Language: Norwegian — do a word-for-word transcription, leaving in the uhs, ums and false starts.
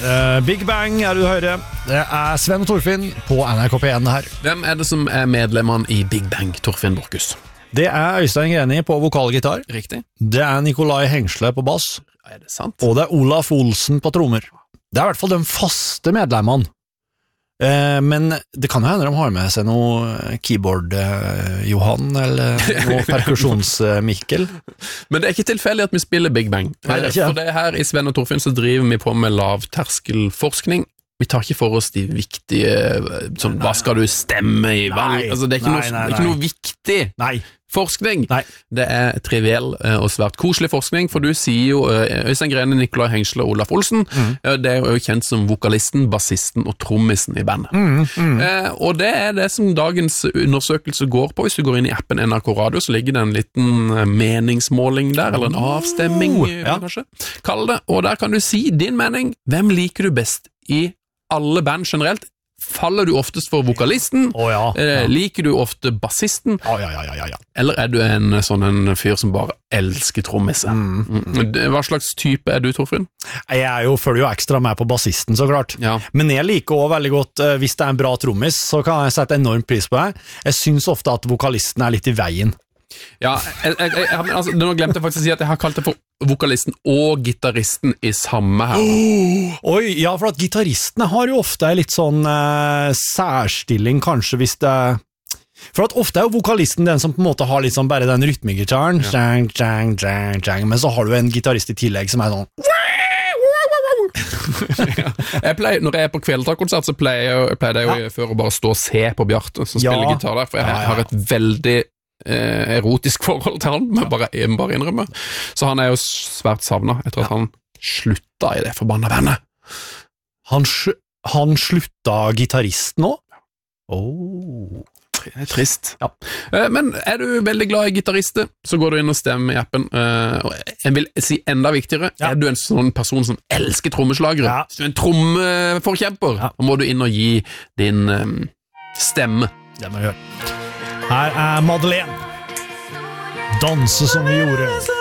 Uh, Big Bang er det du hører. Det er Sven og Torfinn på N R K P en her. Hvem er det som er medlemmene i Big Bang, Torfinn Borchhus? Det er Øystein Greni på vokalgitar. Riktig. Det er Nikolai Hengsle på bass. Er det sant? Og det er Olaf Olsen på trommer. Det er i hvert fall de faste medlemmene. Uh, men det kan jo hende de har med seg noe keyboard-Johan, uh, eller noe perkusjons-Mikkel. Men det er ikke tilfeldig at vi spiller Big Bang. Nei, det er ikke det. For det her i Sven og Torfinn så driver vi på med lavterskelforskning. Vi tar ikke for oss de viktige, sånn, hva skal du stemme i valg? Altså, det er ikke, nei, noe, nei, nei. Det er ikke noe viktig nei. forskning. Nei. Det er triviell og svært koselig forskning, for du sier jo Øystein Greni, Nikolai Hengsle og Olaf Olsen. Mm. Det er jo kjent som vokalisten, bassisten og trommisen i bandet. Mm, mm. Eh, og det er det som dagens undersøkelse går på. Hvis du går inn i appen N R K Radio, så ligger det en liten meningsmåling der, eller en avstemming, oh, ja. kanskje. Kall det. Og der kan du si din mening. Hvem liker du best i alle band generelt? Faller du oftest for vokalisten? Oh, ja, ja. Liker du ofte bassisten? Ja, ja, ja, ja, ja. Eller er du en sånn en fyr som bare elsker trommiser? Mm. Mm. Hva slags type er du, Torfinn? Jeg er jo, følger jo ekstra med på bassisten, så klart. Ja. Men jeg liker også veldig godt, hvis det er en bra trommis, så kan jeg sette enormt pris på det. Jeg synes ofte at vokalisten er litt i veien. Ja, jeg, jeg, jeg, altså, nå glemte jeg faktisk å si at jeg har kalt det for vokalisten og gitaristen i samme her. Oh, oi, ja, for at gitaristene har jo ofte litt sånn eh, særstilling, kanskje, hvis det... For at ofte er jo vokalisten den som på en måte har litt sånn bare den rytmegitaren, ja. jang, jang, jang, jang, men så har du en gitarist i tillegg som er sånn... ja. jeg pleier, når jeg er på Kvelertak-konsert, så pleier jeg, pleier jeg jo ja. før å bare stå og se på Bjarte som spiller ja. gitar der, for jeg ja, ja. har et veldig... Eh, erotisk forhold til han, men bare, jeg må bare innrømme. Så han er jo svært savnet etter at ja. han slutta i det forbanna bandet. Han, han slutta gitarist nå? Oh. Det er trist. Ja. Eh, men er du veldig glad i gitarister, så går du inn og stemmer i appen. Eh, og jeg vil si enda viktigere, ja. er du en sånn person som elsker trommeslagere? Ja. Hvis du er en trommeforkjemper, ja. så må du inn og gi din um, stemme. Det må du gjøre. Her er Madeleine. Danse som vi gjorde.